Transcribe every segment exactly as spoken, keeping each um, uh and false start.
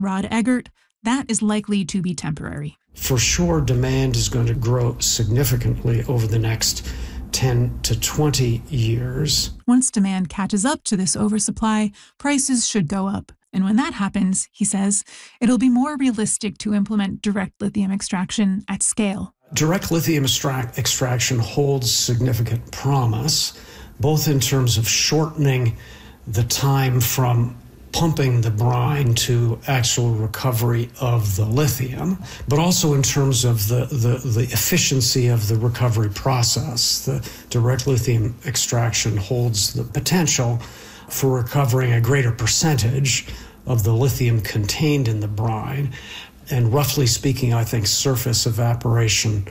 Rod Eggert, that is likely to be temporary. For sure, demand is going to grow significantly over the next ten to twenty years. Once demand catches up to this oversupply, prices should go up. And when that happens, he says, it'll be more realistic to implement direct lithium extraction at scale. Direct lithium extract- extraction holds significant promise, both in terms of shortening the time from pumping the brine to actual recovery of the lithium, but also in terms of the, the, the efficiency of the recovery process. The direct lithium extraction holds the potential for recovering a greater percentage of the lithium contained in the brine. And roughly speaking, I think surface evaporation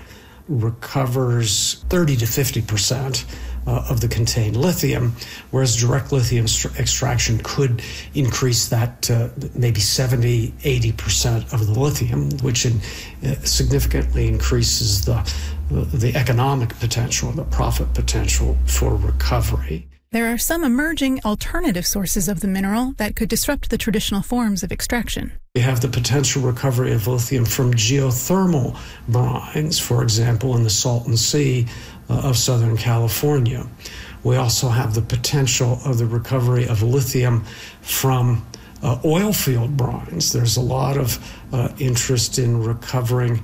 recovers thirty to fifty percent uh, of the contained lithium, whereas direct lithium st- extraction could increase that to maybe seventy, eighty percent of the lithium, which in, uh, significantly increases the, the economic potential, the profit potential for recovery. There are some emerging alternative sources of the mineral that could disrupt the traditional forms of extraction. We have the potential recovery of lithium from geothermal brines, for example, in the Salton Sea uh, of Southern California. We also have the potential of the recovery of lithium from uh, oil field brines. There's a lot of uh, interest in recovering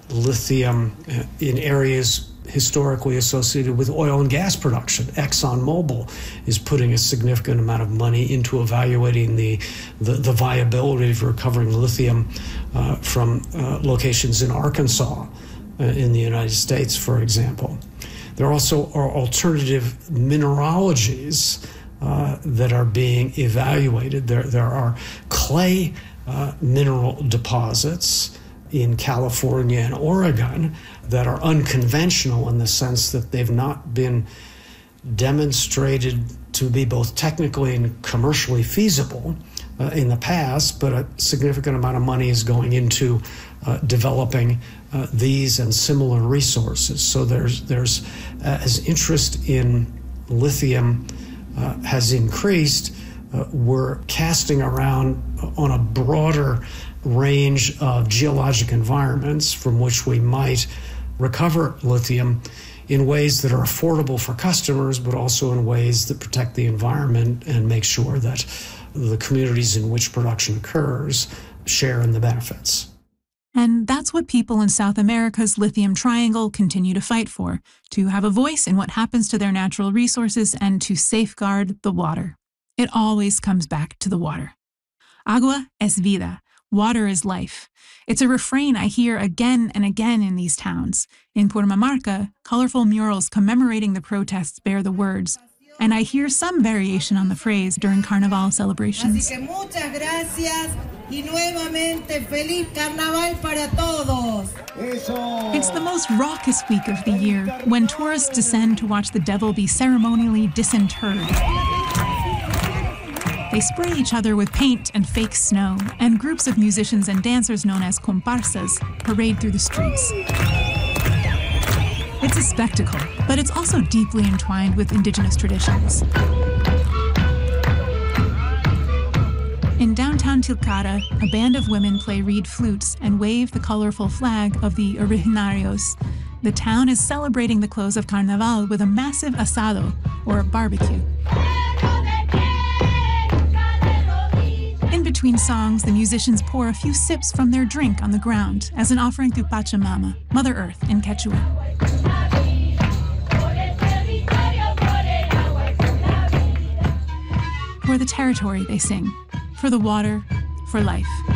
lithium in areas historically associated with oil and gas production. ExxonMobil is putting a significant amount of money into evaluating the, the, the viability of recovering lithium uh, from uh, locations in Arkansas, uh, in the United States, for example. There also are alternative mineralogies uh, that are being evaluated. There, there are clay uh, mineral deposits in California and Oregon that are unconventional in the sense that they've not been demonstrated to be both technically and commercially feasible uh, in the past, but a significant amount of money is going into uh, developing uh, these and similar resources. So there's, there's uh, as interest in lithium uh, has increased, uh, we're casting around on a broader range of geologic environments from which we might recover lithium in ways that are affordable for customers, but also in ways that protect the environment and make sure that the communities in which production occurs share in the benefits. And that's what people in South America's Lithium Triangle continue to fight for, to have a voice in what happens to their natural resources and to safeguard the water. It always comes back to the water. Agua es vida. Water is life. It's a refrain I hear again and again in these towns. In Purmamarca, colorful murals commemorating the protests bear the words, and I hear some variation on the phrase during Carnival celebrations. Así que muchas gracias y nuevamente feliz carnaval para todos. It's the most raucous week of the year, when tourists descend to watch the devil be ceremonially disinterred. They spray each other with paint and fake snow, and groups of musicians and dancers known as comparsas parade through the streets. It's a spectacle, but it's also deeply entwined with indigenous traditions. In downtown Tilcara, a band of women play reed flutes and wave the colorful flag of the Originarios. The town is celebrating the close of Carnaval with a massive asado, or barbecue. In between songs, the musicians pour a few sips from their drink on the ground as an offering to Pachamama, Mother Earth in Quechua. For the territory, they sing. For the water, for life.